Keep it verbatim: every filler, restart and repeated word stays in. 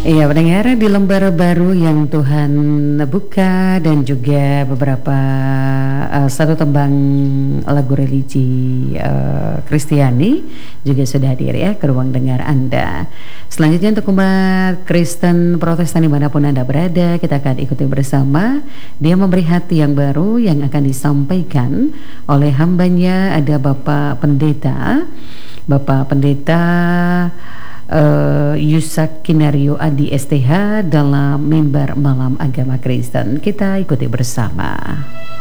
Iya, pendengar, di lembar baru yang Tuhan buka dan juga beberapa uh, satu tembang lagu religi uh, Kristiani juga sudah hadir ya ke ruang dengar Anda. Selanjutnya untuk umat Kristen Protestan dimanapun Anda berada, kita akan ikuti bersama. Dia memberi hati yang baru yang akan disampaikan oleh hambanya, ada Bapak Pendeta Bapak Pendeta Uh, Yusak Kinario Adi S T H dalam mimbar malam agama Kristen. Kita ikuti bersama.